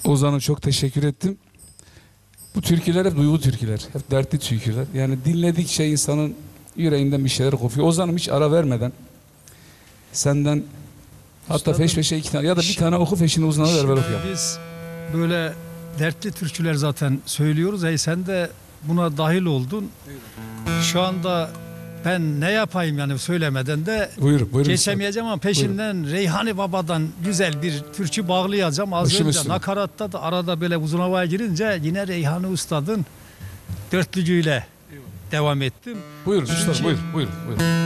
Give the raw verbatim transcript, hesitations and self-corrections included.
Ozan'a çok teşekkür ettim. Bu türküler hep duygu türküler. Hep dertli türküler. Yani dinledikçe insanın yüreğinden bir şeyler kopuyor. Ozan'ım hiç ara vermeden senden hatta Üstadım, peş peşe iki tane ya da bir tane oku peşine Ozan'a ver ver okuyalım. Biz böyle dertli türküler zaten söylüyoruz. Ey sen de buna dahil oldun. Şu anda ben ne yapayım yani söylemeden de Buyur, buyurun. geçemeyeceğim ama peşinden Reyhani Baba'dan güzel bir türkü bağlayacağım. Az Başım önce üstüne. nakaratta da arada böyle uzun havaya girince yine Reyhani Ustad'ın dörtlücüyle devam ettim. Buyurun üstadım, buyur, buyur, buyur.